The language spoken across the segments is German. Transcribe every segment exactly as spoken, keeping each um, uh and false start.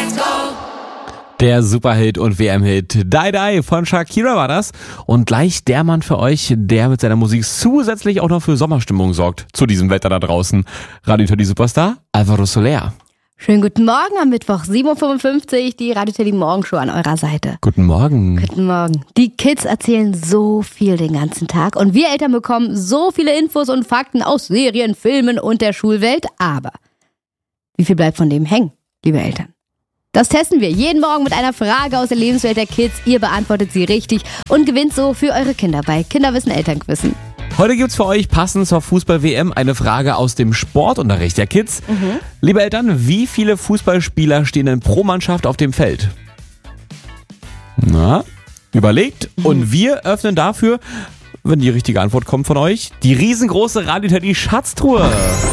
Der Superhit und W M-Hit Die Die von Shakira war das. Und gleich der Mann für euch, der mit seiner Musik zusätzlich auch noch für Sommerstimmung sorgt. Zu diesem Wetter da draußen. Radio Teddy Superstar, Alvaro Soler. Schönen guten Morgen am Mittwoch, sieben Uhr fünfundfünfzig, die Radio Teddy Morgenshow an eurer Seite. Guten Morgen. Guten Morgen. Die Kids erzählen so viel den ganzen Tag und wir Eltern bekommen so viele Infos und Fakten aus Serien, Filmen und der Schulwelt. Aber wie viel bleibt von dem hängen, liebe Eltern? Das testen wir jeden Morgen mit einer Frage aus der Lebenswelt der Kids. Ihr beantwortet sie richtig und gewinnt so für eure Kinder bei Kinderwissen Elternquissen. Heute gibt's für euch passend zur Fußball-W M eine Frage aus dem Sportunterricht der Kids. Mhm. Liebe Eltern, wie viele Fußballspieler stehen denn pro Mannschaft auf dem Feld? Na, überlegt. Mhm. Und wir öffnen dafür, wenn die richtige Antwort kommt von euch, die riesengroße Radio Teddy Schatztruhe.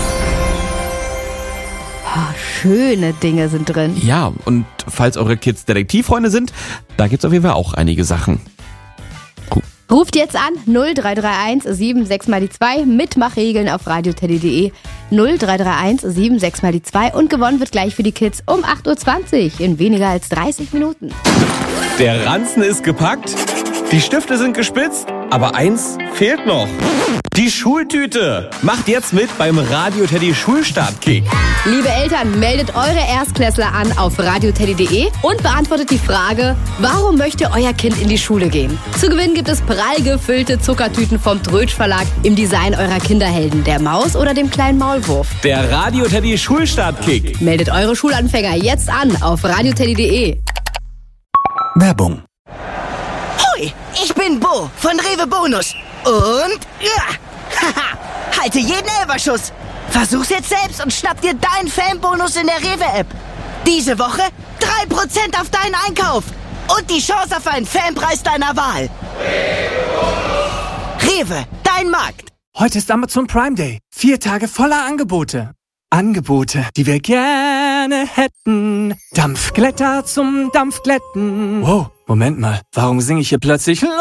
Oh, schöne Dinge sind drin. Ja, und falls eure Kids Detektivfreunde sind, da gibt's auf jeden Fall auch einige Sachen. Cool. Ruft jetzt an null drei drei eins sieben sechs mal die zwei, Mitmachregeln auf radioteddy punkt de, null drei drei eins sieben sechs mal die zwei und gewonnen wird gleich für die Kids um acht Uhr zwanzig in weniger als dreißig Minuten. Der Ranzen ist gepackt, die Stifte sind gespitzt, aber eins fehlt noch. Die Schultüte. Macht jetzt mit beim Radio Teddy Schulstartkick. Liebe Eltern, meldet eure Erstklässler an auf radioteddy punkt de und beantwortet die Frage, warum möchte euer Kind in die Schule gehen? Zu gewinnen gibt es prall gefüllte Zuckertüten vom Trötsch Verlag im Design eurer Kinderhelden, der Maus oder dem kleinen Maulwurf. Der Radio Teddy Schulstartkick. Meldet eure Schulanfänger jetzt an auf radioteddy punkt de. Werbung. Hoi, ich bin Bo von Rewe Bonus. Und ja, haha, halte jeden Elberschuss. Versuch's jetzt selbst und schnapp dir deinen Fanbonus in der Rewe-App. Diese Woche drei Prozent auf deinen Einkauf. Und die Chance auf einen Fanpreis deiner Wahl. Rewe, dein Markt. Heute ist Amazon Prime Day. Vier Tage voller Angebote. Angebote, die wir gerne hätten. Dampfglätter zum Dampfglätten. Wow, Moment mal. Warum singe ich hier plötzlich